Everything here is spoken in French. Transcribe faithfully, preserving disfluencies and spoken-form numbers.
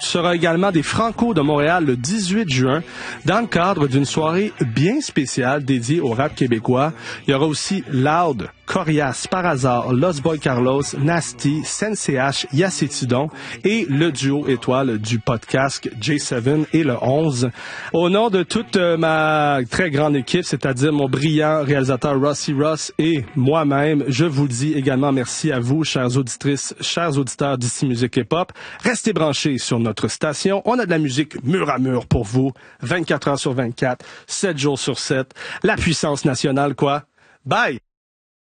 Tu seras également des Franco de Montréal le dix-huit juin dans le cadre d'une soirée bien spéciale dédiée au rap québécois. Il y aura aussi Loud, Corias, Par hasard, Lost Boy Carlos, Nasty, Sensei H, Yacétidon et le duo étoile du podcast J sept et le onze. Au nom de toute euh, ma très grande équipe, c'est-à-dire mon brillant réalisateur Rossi Ross et moi-même, je vous dis également merci à vous, chères auditrices, chers auditeurs d'ici Musique Hip Hop. Restez branchés sur notre station. On a de la musique mur à mur pour vous, vingt-quatre heures sur vingt-quatre, sept jours sur sept. La puissance nationale, quoi. Bye!